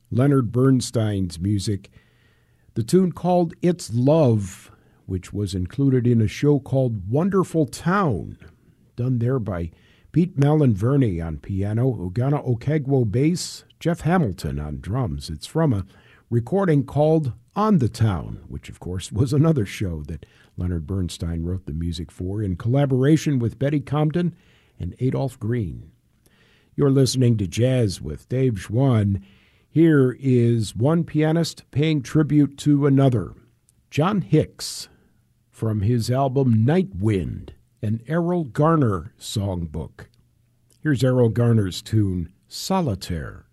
Leonard Bernstein's music. The tune called It's Love, which was included in a show called Wonderful Town, done there by Pete Malinverni on piano, Ogana Okegwo bass, Jeff Hamilton on drums. It's from a recording called On the Town, which of course was another show that Leonard Bernstein wrote the music for in collaboration with Betty Comden and Adolph Green. You're listening to Jazz with Dave Schwann. Here is one pianist paying tribute to another, John Hicks, from his album Night Wind, an Errol Garner songbook. Here's Errol Garner's tune, Solitaire.